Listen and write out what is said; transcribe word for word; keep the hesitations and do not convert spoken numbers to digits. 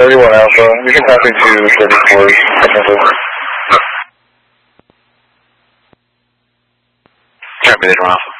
thirty-one Alpha. You can copy to thirty-four. Copy, thirty-one Alpha.